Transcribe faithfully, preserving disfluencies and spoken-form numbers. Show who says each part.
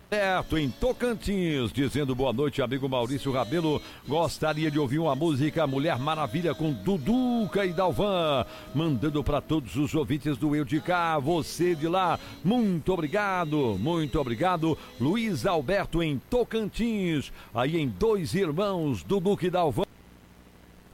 Speaker 1: Certo, em Tocantins, dizendo boa noite, amigo Maurício Rabelo. Gostaria de ouvir uma música Mulher Maravilha com Duduca e Dalvan. Mandando para todos os ouvintes do Eu de Cá, você de lá. Muito obrigado, muito obrigado. Luiz Alberto em Tocantins, aí em Dois Irmãos, Duduca e Dalvan.